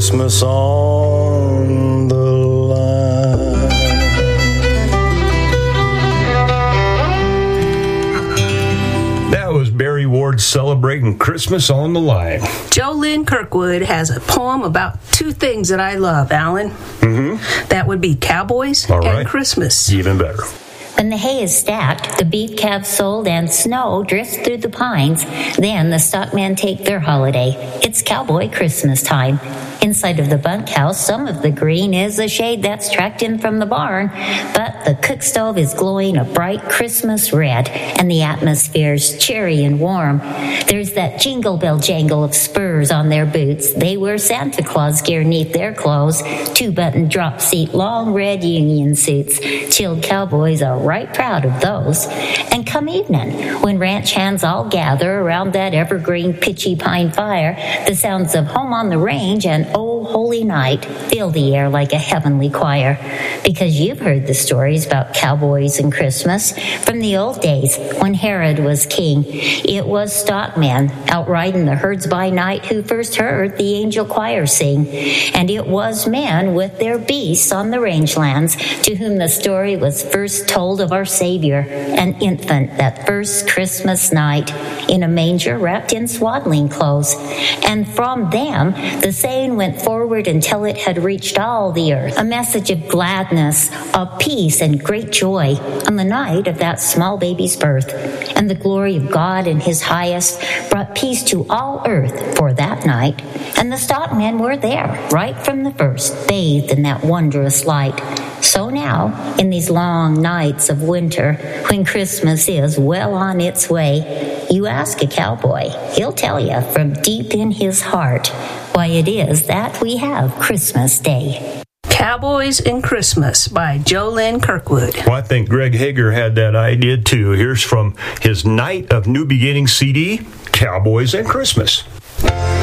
Christmas on the line. That was Barry Ward celebrating Christmas on the line. JoLynn Kirkwood has a poem about two things that I love, Alan. That would be cowboys and Christmas. Even better. When the hay is stacked, the beef calves sold, and snow drifts through the pines, then the stockmen take their holiday. It's cowboy Christmas time. Inside of the bunkhouse, some of the green is a shade that's tracked in from the barn, but the cook stove is glowing a bright Christmas red, and the atmosphere's cheery and warm. There's that jingle bell jangle of spurs on their boots. They wear Santa Claus gear neath their clothes, two-button drop seat, long red union suits. Chilled cowboys are right proud of those. And come evening, when ranch hands all gather around that evergreen pitchy pine fire, the sounds of Home on the Range and Oh Holy Night fill the air like a heavenly choir. Because you've heard the stories about cowboys and Christmas from the old days when Herod was king. It was stockmen out riding the herds by night who first heard the angel choir sing. And it was men with their beasts on the rangelands to whom the story was first told of our Savior, an infant that first Christmas night in a manger wrapped in swaddling clothes. And from them the saying went forward until it had reached all the earth, a message of gladness, of peace and great joy on the night of that small baby's birth. And the glory of God in his highest brought peace to all earth for that night. And the stockmen were there right from the first, bathed in that wondrous light. So now, in these long nights of winter, when Christmas is well on its way, you ask a cowboy, he'll tell you from deep in his heart why it is that we have Christmas Day. Cowboys and Christmas by JoLynn Kirkwood. Well, I think Greg Hager had that idea too. Here's from his Night of New Beginnings CD, Cowboys and Christmas.